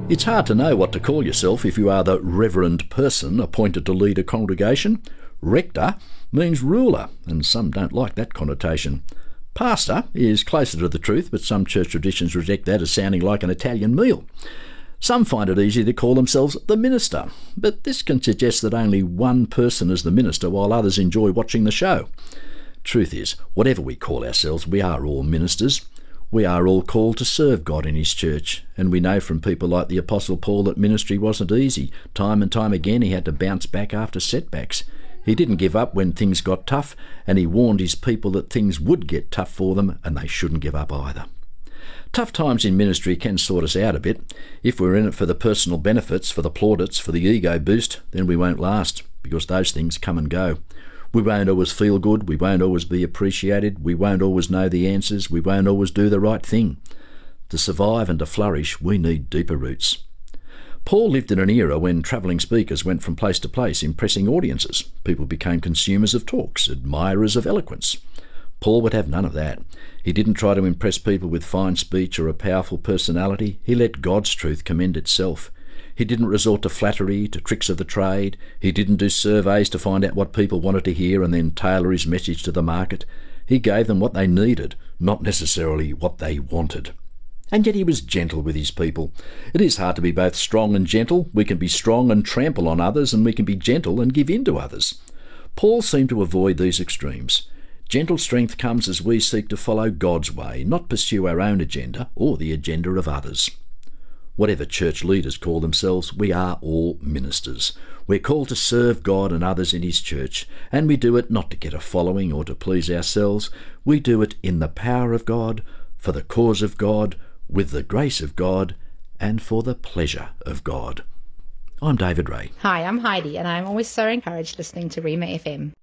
It's hard to know what to call yourself if you are the reverend person appointed to lead a congregation. Rector means ruler, and some don't like that connotation. Pastor is closer to the truth, but some church traditions reject that as sounding like an Italian meal. Some find it easy to call themselves the minister, but this can suggest that only one person is the minister while others enjoy watching the show. Truth is, whatever we call ourselves, we are all ministers. We are all called to serve God in his church, and we know from people like the Apostle Paul that ministry wasn't easy. Time and time again he had to bounce back after setbacks. He didn't give up when things got tough, and he warned his people that things would get tough for them and they shouldn't give up either. Tough times in ministry can sort us out a bit. If we're in it for the personal benefits, for the plaudits, for the ego boost, then we won't last, because those things come and go. We won't always feel good, we won't always be appreciated, we won't always know the answers, we won't always do the right thing. To survive and to flourish, we need deeper roots. Paul lived in an era when travelling speakers went from place to place impressing audiences. People became consumers of talks, admirers of eloquence. Paul would have none of that. He didn't try to impress people with fine speech or a powerful personality. He let God's truth commend itself. He didn't resort to flattery, to tricks of the trade. He didn't do surveys to find out what people wanted to hear and then tailor his message to the market. He gave them what they needed, not necessarily what they wanted. And yet he was gentle with his people. It is hard to be both strong and gentle. We can be strong and trample on others, and we can be gentle and give in to others. Paul seemed to avoid these extremes. Gentle strength comes as we seek to follow God's way, not pursue our own agenda or the agenda of others. Whatever church leaders call themselves, we are all ministers. We're called to serve God and others in his church, and we do it not to get a following or to please ourselves. We do it in the power of God, for the cause of God, with the grace of God, and for the pleasure of God. I'm David Ray. Hi, I'm Heidi, and I'm always so encouraged listening to Rima FM.